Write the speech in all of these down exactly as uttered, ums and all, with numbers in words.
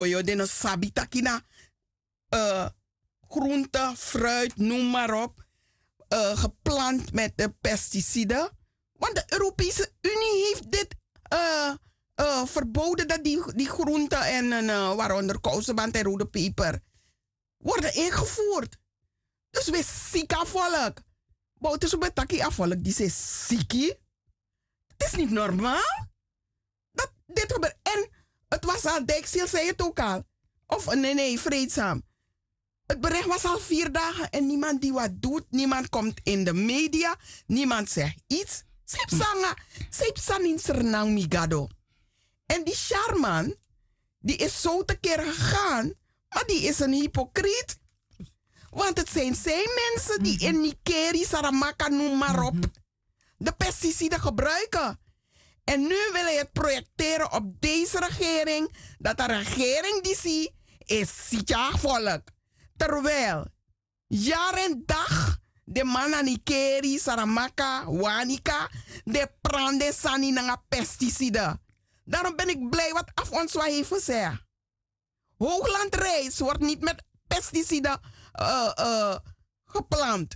Oyo de no sabitakina. Uh, groente, fruit, noem maar op. Uh, geplant met de pesticiden. Want de Europese Unie heeft dit uh, uh, verboden dat die, die groenten en uh, waaronder kousenband en rode peper worden ingevoerd. Dus we ziek volk. Bouten zo betaki volk die ze ziekie. Het is niet normaal. Dat dit gebeurt. En het was al, Dijkziel zei het ook al. Of nee, nee, vreedzaam. Het bericht was al vier dagen en niemand die wat doet. Niemand komt in de media. Niemand zegt iets. Sipsanga. Sipsan in Sernang Migado. En die Sharman, die is zo tekeer gegaan. Maar die is een hypocriet. Want het zijn zijn mensen die in Nikeri, Saramaka, noem maar op, de pesticiden gebruiken. En nu wil hij het projecteren op deze regering. Dat de regering die zie, is ziek volk. Terwijl, jaar en dag, de mannen Nikeri, Saramaka, Wanika, de branden sani naar pesticiden. Daarom ben ik blij wat af ons wat heeft gezegd. Hooglandrijs wordt niet met pesticiden uh, uh, geplant.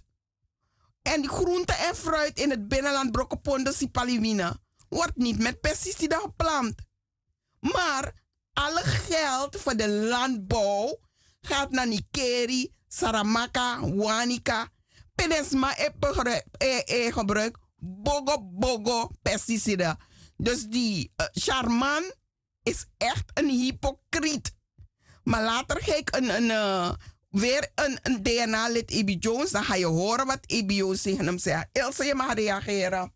En die groente en fruit in het binnenland, Brokkeponde, Sipaliwina, wordt niet met pesticiden geplant. Maar alle geld voor de landbouw gaat naar Nikeri, Saramaka, Wanika. Penesma e gebruik bogo bogo pesticiden. Dus die uh, Charman is echt een hypocriet. Maar later ga ik een, een, uh, weer een, een D N A-lid E B Jones. Dan ga je horen wat E B O tegen hem zegt. Ilse, je mag reageren.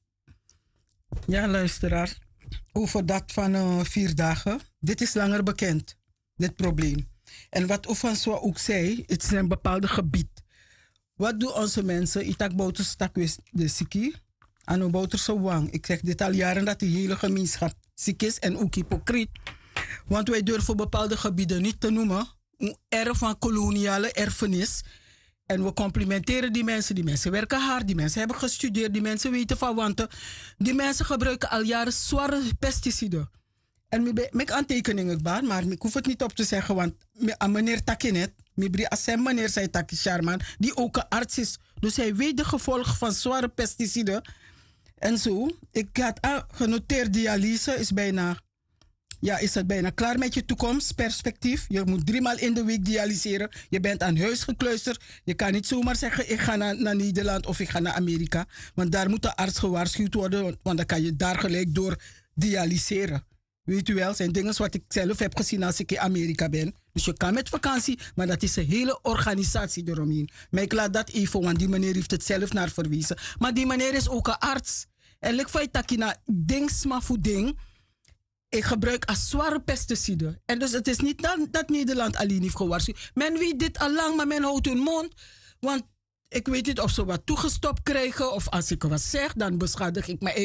Ja, luisteraar. Over dat van uh, vier dagen. Dit is langer bekend. Dit probleem. En wat Ofanswa ook zei. Het is een bepaald gebied. Wat doen onze mensen? Itak bouwt stak de siki. Ano bouwt zo wang. Ik zeg dit al jaren dat de hele gemeenschap ziek is. En ook hypocriet. Want wij durven bepaalde gebieden niet te noemen. Een erf van koloniale erfenis. En we complimenteren die mensen. Die mensen werken hard. Die mensen hebben gestudeerd. Die mensen weten van wanten. Die mensen gebruiken al jaren zware pesticiden. En ik aantekeningen baan, maar ik hoef het niet op te zeggen. Want aan meneer Takinet, meneer zei Taki Sharman, die ook een arts is. Dus hij weet de gevolgen van zware pesticiden. En zo, ik had genoteerd, dialyse is bijna... Ja, is het bijna klaar met je toekomstperspectief? Je moet drie maal in de week dialyseren. Je bent aan huis gekluisterd. Je kan niet zomaar zeggen, ik ga naar, naar Nederland of ik ga naar Amerika. Want daar moet de arts gewaarschuwd worden. Want dan kan je daar gelijk door dialyseren. Weet u wel, zijn dingen wat ik zelf heb gezien als ik in Amerika ben. Dus je kan met vakantie, maar dat is een hele organisatie eromheen. Maar ik laat dat even, want die meneer heeft het zelf naar verwezen. Maar die meneer is ook een arts. En ik vind dat je ding sma voor ding. Ik gebruik als zware pesticiden. En dus het is niet dat, dat Nederland alleen heeft gewaarschuwd. Men weet dit al lang, maar men houdt hun mond. Want ik weet niet of ze wat toegestopt krijgen. Of als ik wat zeg, dan beschadig ik me